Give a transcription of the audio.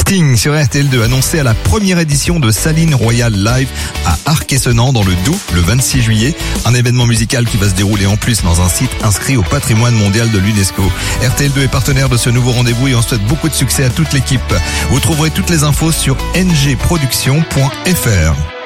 Sting sur RTL2 annoncé à la première édition de Saline Royal Live à Arc-et-Senans dans le Doubs le 26 juillet. Un événement musical qui va se dérouler en plus dans un site inscrit au patrimoine mondial de l'UNESCO. RTL2 est partenaire de ce nouveau rendez-vous et on souhaite beaucoup de succès à toute l'équipe. Vous trouverez toutes les infos sur ngproduction.fr.